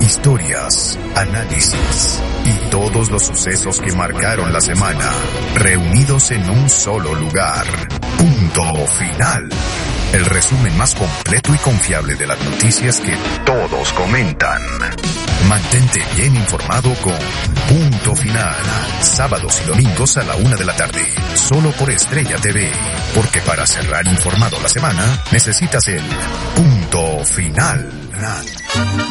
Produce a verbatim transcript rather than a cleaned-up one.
Historias, análisis y todos los sucesos que marcaron la semana, reunidos en un solo lugar. Punto Final. El resumen más completo y confiable de las noticias que todos comentan. Mantente bien informado con Punto Final. Sábados y domingos a la una de la tarde. Solo por Estrella T V. Porque para cerrar informado la semana, necesitas el Punto Final.